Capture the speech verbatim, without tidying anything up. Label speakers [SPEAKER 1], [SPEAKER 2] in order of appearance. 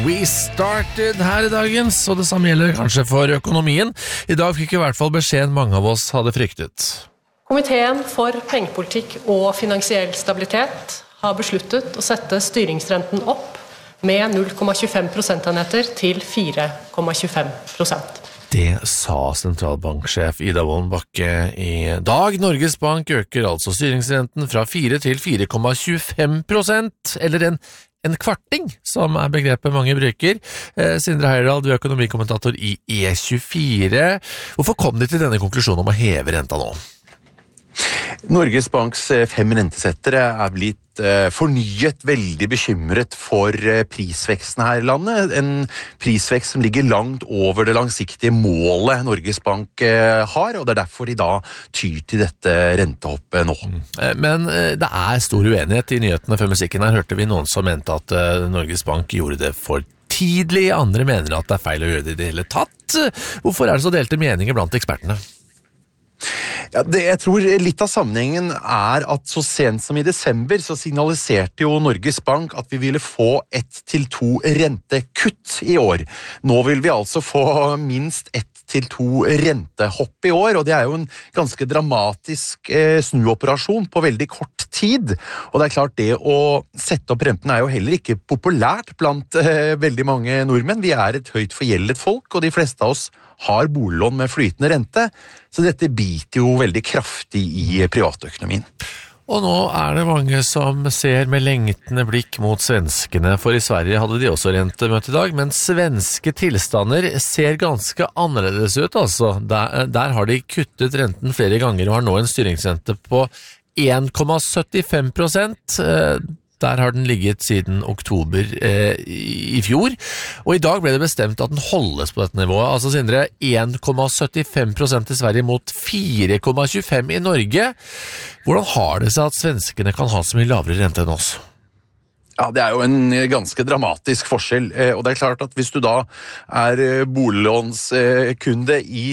[SPEAKER 1] We started her i dagens, og det samme gjelder kanskje for økonomien. I dag fikk i hvert fall beskjeden mange av oss hadde fryktet.
[SPEAKER 2] Komiteen for pengepolitikk og finansiell stabilitet har besluttet å sette styringsrenten opp med null komma tjuefem prosentenheter til fire komma tjuefem prosent.
[SPEAKER 1] Det sa sentralbanksjef Ida Wolden Bakke i dag. Norges Bank øker altså styringsrenten fra fire til fire komma tjuefem prosent, eller en En kvarting, som er begrepet mange bruker. Eh, Sindre Heierdal, du er økonomikommentator i E tjuefire. Hvorfor kom de til denne konklusjonen om å heve renta nå?
[SPEAKER 3] Norges Banks fem rentesettere er blitt eh, fornyet veldig bekymret for eh, prisveksten her i landet. En prisvekst som ligger langt over det langsiktige målet Norges Bank eh, har, og det er derfor de da tyr til dette rentehoppet nå.
[SPEAKER 1] Men eh, det er stor uenighet i nyhetene før musikken. Her hørte vi noen som mente at eh, Norges Bank gjorde det for tidlig. Andre mener at det er feil å gjøre det i det hele tatt. Hvorfor er det så delte meninger blant ekspertene?
[SPEAKER 3] Ja, det, jeg tror litt av sammenhengen er at så sent som i desember så signaliserte jo Norges Bank at vi ville få ett til to rentekutt i år. Nå vil vi altså få minst ett til to rentehopp i år, og det er jo en ganske dramatisk eh, snuoperasjon på veldig kort tid. Og det er klart det å sette opp renten er jo heller ikke populært blant eh, veldig mange nordmenn. Vi er et høyt forgjeldet folk, og de fleste av oss har boliglån med flytende rente, så dette biter jo veldig kraftig i privatøkonomien.
[SPEAKER 1] Og nå er det mange som ser med lengtende blikk mot svenskene, for i Sverige hadde de også rentemøte i dag, men svenske tilstander ser ganske annerledes ut, altså. Der, der har de kuttet renten flere ganger og har nå en styringsrente på en komma syttifem prosent. Der har den ligget siden oktober eh, i fjor, og i dag ble det bestemt at den holdes på dette nivået. Altså, Sindre, en komma syttifem prosent i Sverige mot fire komma tjuefem i Norge. Hvordan har det seg at svenskene kan ha så mye lavere rente enn oss?
[SPEAKER 3] Ja, det er jo en ganske dramatisk forskjell, og det er klart at hvis du da er boliglånskunde i